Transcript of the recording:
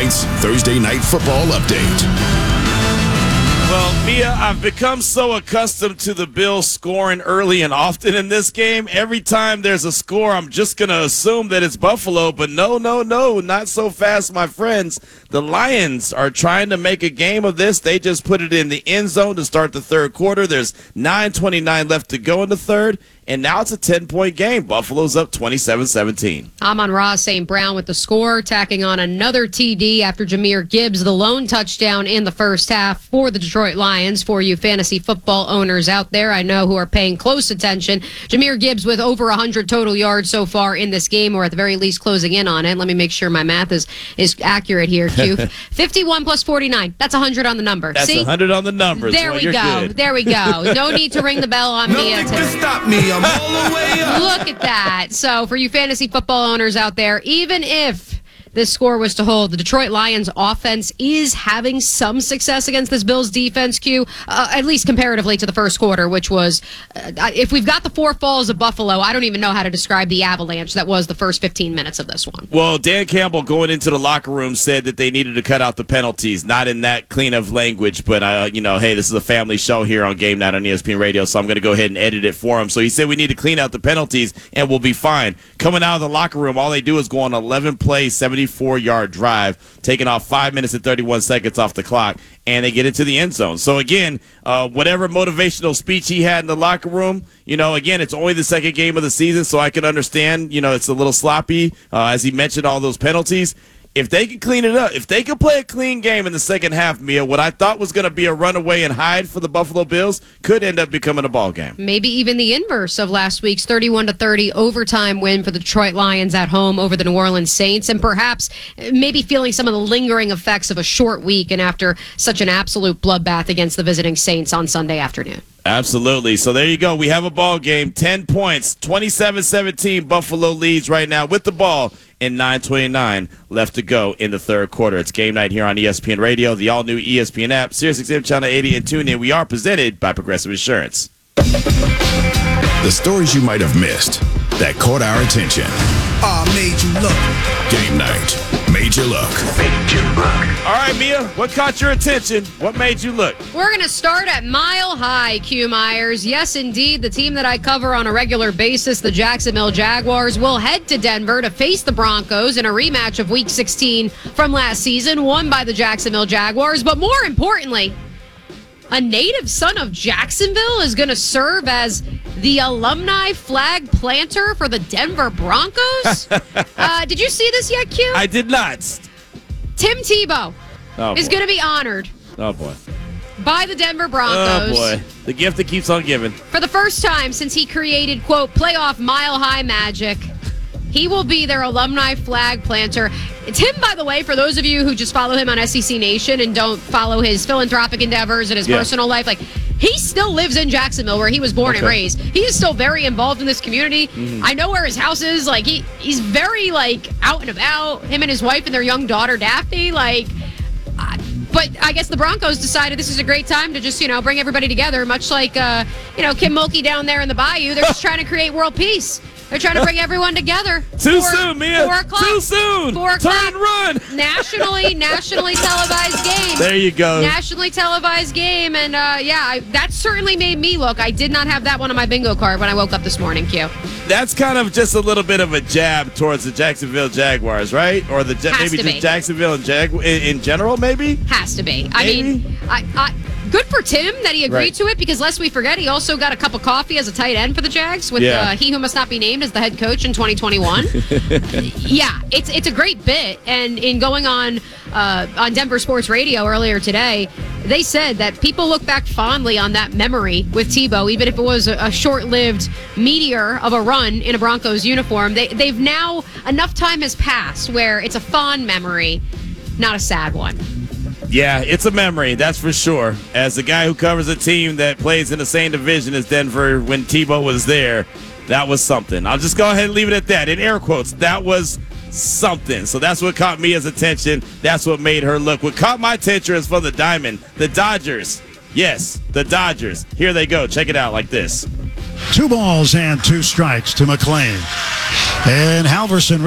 Night's Thursday Night Football Update. Well, Mia, I've become so accustomed to the Bills scoring early and often in this game. Every time there's a score, I'm just going to assume that it's Buffalo. But no, not so fast, my friends. The Lions are trying to make a game of this. They just put it in the end zone to start the third quarter. There's 9:29 left to go in the third. And now it's a 10-point game. Buffalo's up 27-17. Amon-Ra St. Brown with the score, tacking on another TD after Jahmyr Gibbs, the lone touchdown in the first half for the Detroit Lions. For you fantasy football owners out there, I know who are paying close attention. Jahmyr Gibbs with over 100 total yards so far in this game, or at the very least closing in on it. Let me make sure my math is accurate here, Q. 51 plus 49. That's 100 on the number. That's 100 on the numbers. There we go. Good. There we go. No need to ring the bell on me. Nothing can stop me. I'm all the way up. Look at that. So for you fantasy football owners out there, even if this score was to hold, the Detroit Lions offense is having some success against this Bills defense, Q, at least comparatively to the first quarter, which was, if we've got the four falls of Buffalo, I don't even know how to describe the avalanche that was the first 15 minutes of this one. Well, Dan Campbell going into the locker room said that they needed to cut out the penalties, not in that clean of language, but, hey, this is a family show here on Game Night on ESPN Radio, so I'm going to go ahead and edit it for him. So he said we need to clean out the penalties and we'll be fine. Coming out of the locker room, all they do is go on 11-play, 74-yard drive, taking off 5 minutes and 31 seconds off the clock, and they get into the end zone. So, again, whatever motivational speech he had in the locker room, again, it's only the second game of the season, so I can understand, it's a little sloppy, as he mentioned, all those penalties. If they can clean it up, if they can play a clean game in the second half, Mia, what I thought was going to be a runaway and hide for the Buffalo Bills could end up becoming a ball game. Maybe even the inverse of last week's 31-30 overtime win for the Detroit Lions at home over the New Orleans Saints, and perhaps maybe feeling some of the lingering effects of a short week and after such an absolute bloodbath against the visiting Saints on Sunday afternoon. Absolutely. So there you go. We have a ball game. 10 points. 27-17. Buffalo leads right now with the ball and 9:29 left to go in the third quarter. It's Game Night here on ESPN Radio, the all-new ESPN app, SiriusXM Channel 80, and TuneIn. We are presented by Progressive Insurance. The stories you might have missed that caught our attention. Made you look. Game Night made you look. All right, Mia, what caught your attention? What made you look? We're going to start at Mile High, Q Myers. Yes, indeed, the team that I cover on a regular basis, the Jacksonville Jaguars, will head to Denver to face the Broncos in a rematch of Week 16 from last season, won by the Jacksonville Jaguars. But more importantly, a native son of Jacksonville is going to serve as the alumni flag planter for the Denver Broncos. Did you see this yet, Q? I did not. Tim Tebow is going to be honored. Oh, boy. By the Denver Broncos. Oh, boy. The gift that keeps on giving. For the first time since he created, quote, playoff Mile High magic, he will be their alumni flag planter. Tim, by the way, for those of you who just follow him on SEC Nation and don't follow his philanthropic endeavors and his personal life, he still lives in Jacksonville where he was born and raised. He is still very involved in this community. Mm-hmm. I know where his house is. He's very, out and about. Him and his wife and their young daughter, Daphne. But I guess the Broncos decided this is a great time to just, bring everybody together, much like, Kim Mulkey down there in the bayou. They're just trying to create world peace. They're trying to bring everyone together. Too soon, Mia. 4 o'clock. Too soon. 4 o'clock. Turn and run. Nationally televised game. There you go. Nationally televised game. And, that certainly made me look. I did not have that one on my bingo card when I woke up this morning, Q. That's kind of just a little bit of a jab towards the Jacksonville Jaguars, right? Or maybe just Jacksonville and in general, maybe? Has to be. I mean, good for Tim that he agreed to it, because lest we forget, he also got a cup of coffee as a tight end for the Jags with he who must not be named as the head coach in 2021. It's a great bit. And in going on Denver Sports Radio earlier today, they said that people look back fondly on that memory with Tebow, even if it was a short-lived meteor of a run in a Broncos uniform. They've now, enough time has passed where it's a fond memory, not a sad one. Yeah, it's a memory, that's for sure. As the guy who covers a team that plays in the same division as Denver when Tebow was there, that was something. I'll just go ahead and leave it at that. In air quotes, that was something. So that's what caught Mia's attention. That's what made her look. What caught my attention is for the Diamond, the Dodgers. Yes, the Dodgers. Here they go. Check it out like this. 2 balls and 2 strikes to McClain. And Halverson